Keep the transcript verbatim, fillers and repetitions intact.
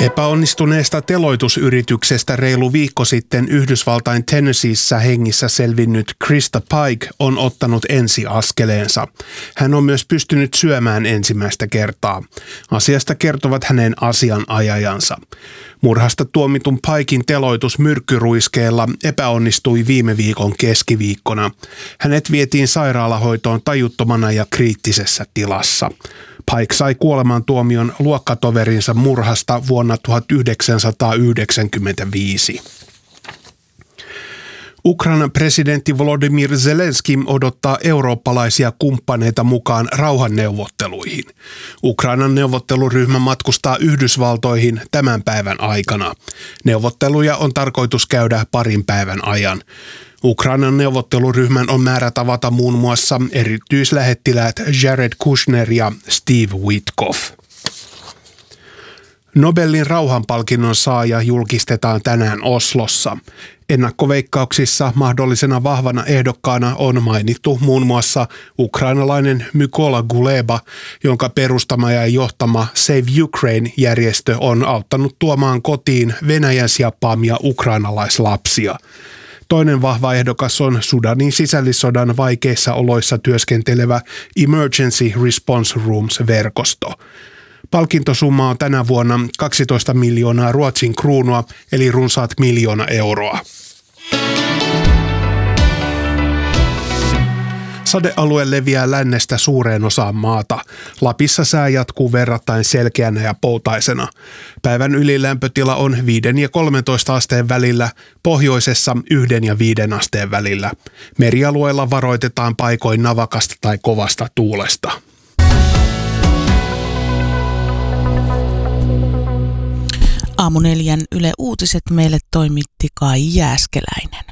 Epäonnistuneesta teloitusyrityksestä reilu viikko sitten Yhdysvaltain Tennesseeissä hengissä selvinnyt Krista Pike on ottanut ensiaskeleensa. Hän on myös pystynyt syömään ensimmäistä kertaa. Asiasta kertovat hänen asianajajansa. Murhasta tuomitun Pikein teloitus myrkkyruiskeella epäonnistui viime viikon keskiviikkona. Hänet vietiin sairaalahoitoon tajuttomana ja kriittisessä tilassa. Pike sai kuolemantuomion luokkatoverinsa murhasta vuonna tuhatyhdeksänsataayhdeksänkymmentäviisi. Ukrainan presidentti Volodymyr Zelenski odottaa eurooppalaisia kumppaneita mukaan rauhanneuvotteluihin. Ukrainan neuvotteluryhmä matkustaa Yhdysvaltoihin tämän päivän aikana. Neuvotteluja on tarkoitus käydä parin päivän ajan. Ukrainan neuvotteluryhmän on määrä tavata muun muassa erityislähettiläät Jared Kushner ja Steve Witkoff. Nobelin rauhanpalkinnon saaja julkistetaan tänään Oslossa. Ennakkoveikkauksissa mahdollisena vahvana ehdokkaana on mainittu muun muassa ukrainalainen Mykola Guleba, jonka perustama ja johtama Save Ukraine-järjestö on auttanut tuomaan kotiin Venäjän siappaamia ukrainalaislapsia. Toinen vahva ehdokas on Sudanin sisällissodan vaikeissa oloissa työskentelevä Emergency Response Rooms-verkosto. Palkintosumma on tänä vuonna kaksitoista miljoonaa Ruotsin kruunua, eli runsaat miljoona euroa. Sadealue leviää lännestä suureen osaan maata. Lapissa sää jatkuu verrattain selkeänä ja poutaisena. Päivän ylilämpötila on viiden ja kolmentoista asteen välillä, pohjoisessa yhden ja viiden asteen välillä. Merialueilla varoitetaan paikoin navakasta tai kovasta tuulesta. Aamu neljän Yle Uutiset meille toimitti Kai Jääskeläinen.